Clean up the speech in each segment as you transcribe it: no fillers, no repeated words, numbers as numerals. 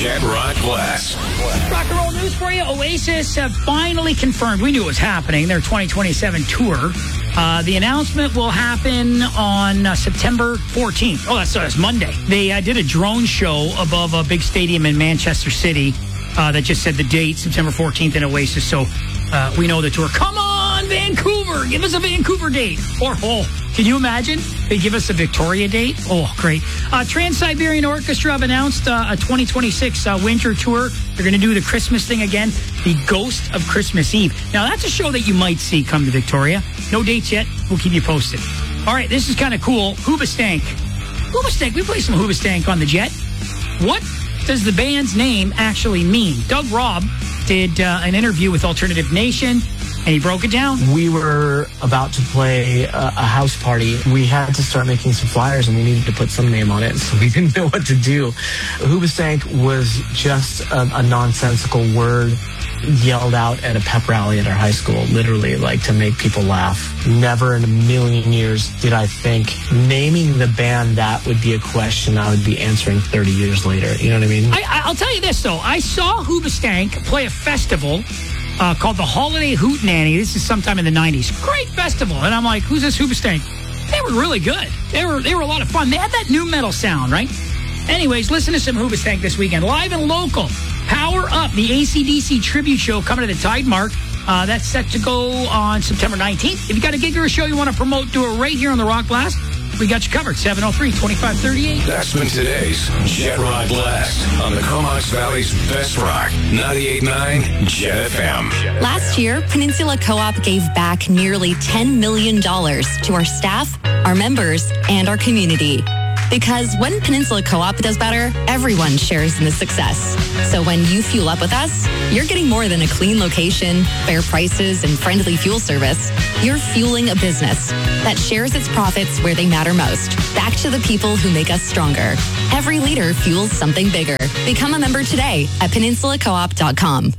Jet Rock Blast. Rock and roll news for you. Oasis have finally confirmed. We knew it was happening. Their 2027 tour. The announcement will happen on September 14th. Oh, that's Monday. They did a drone show above a big stadium in Manchester City that just said the date, September 14th in Oasis. So we know the tour. Come on, Vancouver. Give us a Vancouver date. Or, can you imagine? They give us a Victoria date? Oh, great. Trans-Siberian Orchestra have announced a 2026 winter tour. They're going to do the Christmas thing again, the Ghost of Christmas Eve. Now, that's a show that you might see come to Victoria. No dates yet. We'll keep you posted. All right, this is kind of cool. Hoobastank. Hoobastank. We play some Hoobastank on the Jet. What does the band's name actually mean? Doug Robb did an interview with Alternative Nation, and he broke it down. We were about to play a house party. We had to start making some flyers, and we needed to put some name on it, so we didn't know what to do. Hoobastank was just a nonsensical word yelled out at a pep rally at our high school, literally, like to make people laugh. Never in a million years did I think naming the band that would be a question I would be answering 30 years later. You know what I mean? I'll tell you this, though. I saw Hoobastank play a festival called the Holiday Hootenanny. This is sometime in the 90s. Great festival. And I'm like, who's this Hoobastank? They were really good. They were a lot of fun. They had that new metal sound, right? Anyways, listen to some Hoobastank this weekend. Live and local. Power Up, the AC/DC tribute show coming to the Tide Mark. That's set to go on September 19th. If you got a gig or a show you want to promote, do it right here on the Rock Blast. We got you covered. 703-2538. That's been today's Jet Rock Blast on the Comox Valley's best rock, 98.9 Jet FM. Last year, Peninsula Co-op gave back nearly $10 million to our staff, our members, and our community. Because when Peninsula Co-op does better, everyone shares in the success. So when you fuel up with us, you're getting more than a clean location, fair prices, and friendly fuel service. You're fueling a business that shares its profits where they matter most, back to the people who make us stronger. Every liter fuels something bigger. Become a member today at peninsulacoop.com.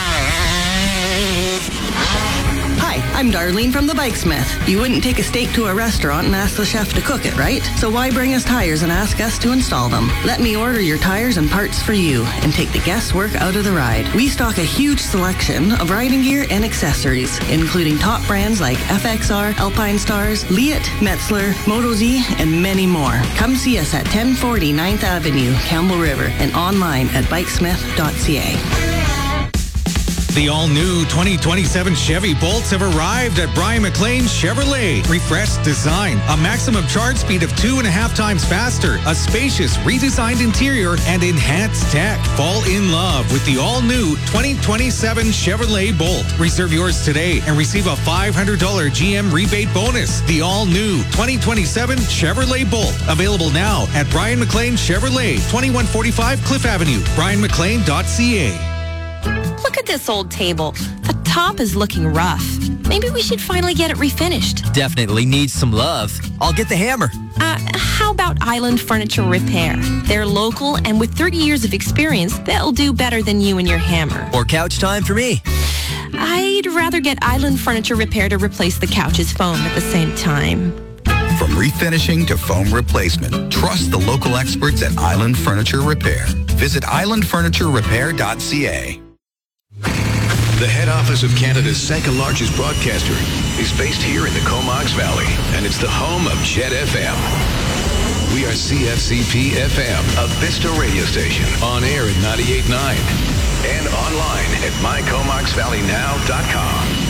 I'm Darlene from the Bikesmith. You wouldn't take a steak to a restaurant and ask the chef to cook it, right? So why bring us tires and ask us to install them? Let me order your tires and parts for you and take the guesswork out of the ride. We stock a huge selection of riding gear and accessories, including top brands like FXR, Alpine Stars, Leatt, Metzler, Moto-Z, and many more. Come see us at 1040 9th Avenue, Campbell River, and online at bikesmith.ca. The all-new 2027 Chevy Bolts have arrived at Brian McLean Chevrolet. Refreshed design, a maximum charge speed of 2.5 times faster, a spacious, redesigned interior, and enhanced tech. Fall in love with the all-new 2027 Chevrolet Bolt. Reserve yours today and receive a $500 GM rebate bonus. The all-new 2027 Chevrolet Bolt. Available now at Brian McLean Chevrolet, 2145 Cliff Avenue, brianmclean.ca. Look at this old table. The top is looking rough. Maybe we should finally get it refinished. Definitely needs some love. I'll get the hammer. How about Island Furniture Repair? They're local, and with 30 years of experience, they'll do better than you and your hammer. Or couch time for me. I'd rather get Island Furniture Repair to replace the couch's foam at the same time. From refinishing to foam replacement, trust the local experts at Island Furniture Repair. Visit islandfurniturerepair.ca. The head office of Canada's second largest broadcaster is based here in the Comox Valley, and it's the home of Jet FM. We are CFCP FM, a Vista radio station, on air at 98.9 and online at mycomoxvalleynow.com.